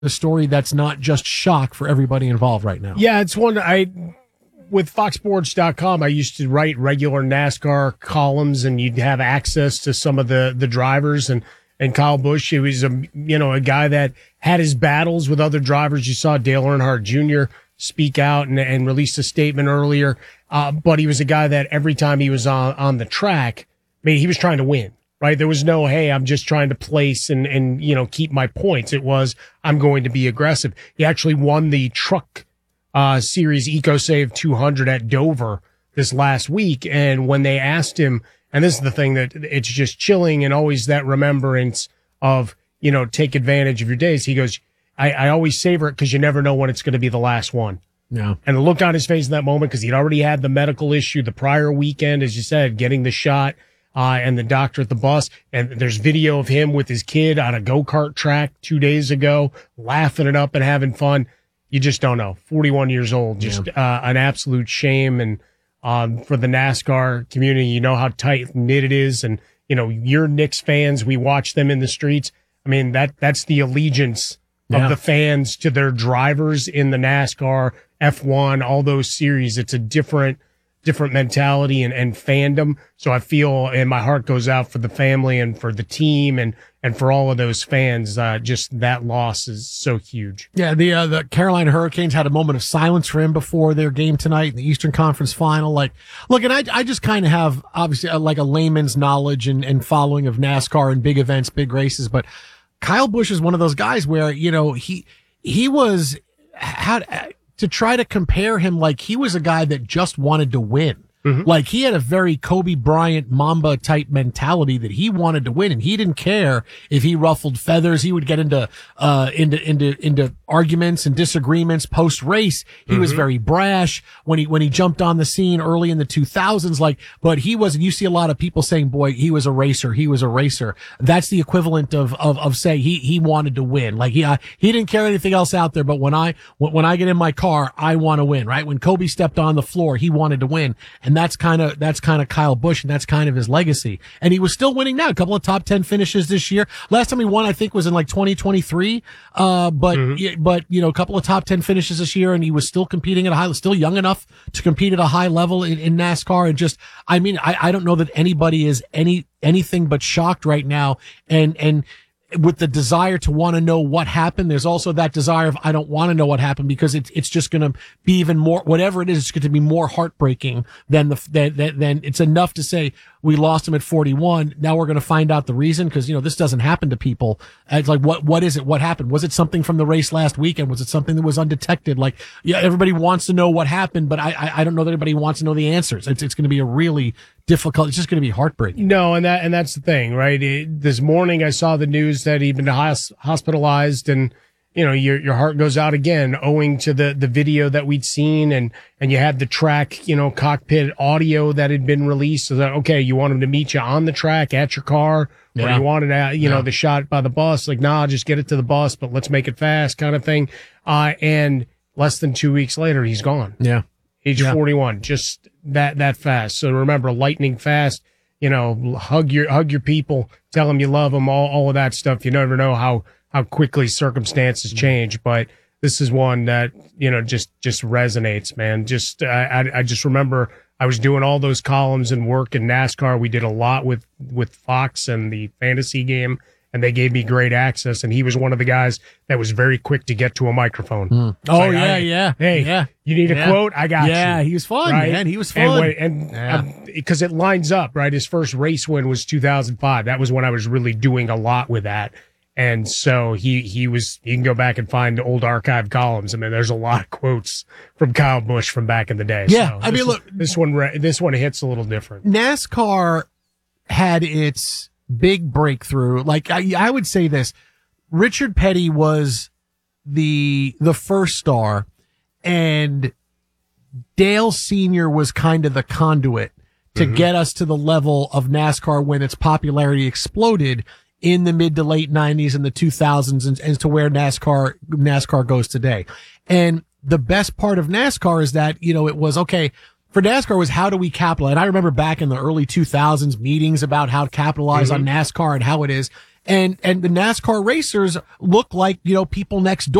a story that's not just shock for everybody involved right now. Yeah, it's one with FoxSports.com, I used to write regular NASCAR columns, and you'd have access to some of the drivers. And Kyle Busch, he was a guy that had his battles with other drivers. You saw Dale Earnhardt Jr. speak out and released a statement earlier. But he was a guy that every time he was on the track, he was trying to win. Right? There was no, hey, I'm just trying to place and keep my points. It was, I'm going to be aggressive. He actually won the Truck Series EcoSave 200 at Dover this last week. And when they asked him, and this is the thing that it's just chilling and always that remembrance of, take advantage of your days. He goes, I always savor it because you never know when it's going to be the last one. Yeah. And the look on his face in that moment, because he'd already had the medical issue the prior weekend, as you said, getting the shot. And the doctor at the bus, and there's video of him with his kid on a go-kart track 2 days ago, laughing it up and having fun. You just don't know. 41 years old, just an absolute shame. And for the NASCAR community, you know how tight-knit it is. And, you're Knicks fans. We watch them in the streets. I mean, that's the allegiance of the fans to their drivers in the NASCAR, F1, all those series. It's a different mentality and fandom. So I feel, and my heart goes out for the family and for the team and for all of those fans. Just that loss is so huge. Yeah. The Carolina Hurricanes had a moment of silence for him before their game tonight in the Eastern Conference Final. Like, look, and I just kind of have obviously like a layman's knowledge and following of NASCAR and big events, big races. But Kyle Busch is one of those guys where, he was to try to compare him, like he was a guy that just wanted to win. Mm-hmm. Like he had a very Kobe Bryant Mamba type mentality that he wanted to win, and he didn't care if he ruffled feathers. He would get into arguments and disagreements post race. He was very brash when he jumped on the scene early in the 2000s. But he wasn't. You see a lot of people saying, "Boy, he was a racer. He was a racer." That's the equivalent of saying he wanted to win. Like he didn't care anything else out there. But when I get in my car, I want to win. Right? When Kobe stepped on the floor, he wanted to win. And that's kind of Kyle Busch, and that's kind of his legacy. And he was still winning now. A couple of top 10 finishes this year. Last time he won, I think, was in 2023. But a couple of top 10 finishes this year, and he was still competing at a high, still young enough to compete at a high level in NASCAR. And just, I don't know that anybody is anything but shocked right now. And with the desire to want to know what happened, there's also that desire of, I don't want to know what happened, because it's just going to be even more, whatever it is, it's going to be more heartbreaking than it's enough to say we lost him at 41. Now we're going to find out the reason, because, this doesn't happen to people. It's like, what is it? What happened? Was it something from the race last weekend? Was it something that was undetected? Everybody wants to know what happened, but I don't know that anybody wants to know the answers. It's going to be a really difficult. It's just going to be heartbreaking. No, and that's the thing, right? This morning I saw the news that he'd been hospitalized, and your heart goes out again, owing to the video that we'd seen, and you had the track, cockpit audio that had been released. So that, okay, you want him to meet you on the track at your car, or you wanted the shot by the bus, nah, just get it to the bus, but let's make it fast, kind of thing. And less than 2 weeks later, he's gone. Yeah. Age 41, just that fast. So remember, lightning fast, hug your people, tell them you love them, all of that stuff. You never know how quickly circumstances change, but this is one that, just resonates, man. I just remember I was doing all those columns and work in NASCAR. We did a lot with Fox and the fantasy game, and they gave me great access. And he was one of the guys that was very quick to get to a microphone. Hey, you need a quote? I got you. Yeah, he was fun, right? Man. He was fun. And because it lines up, right? His first race win was 2005. That was when I was really doing a lot with that. And so you can go back and find old archive columns. I mean, there's a lot of quotes from Kyle Busch from back in the day. Yeah. So look, this one hits a little different. NASCAR had its big breakthrough. I would say this, Richard Petty was the first star, and Dale Sr. was kind of the conduit to get us to the level of NASCAR when its popularity exploded in the mid to late 90s and the 2000s, and to where NASCAR goes today. And the best part of NASCAR is that, it was okay. For NASCAR was, how do we capitalize? And I remember back in the early 2000s meetings about how to capitalize on NASCAR and how it is. and the NASCAR racers look like, people next door.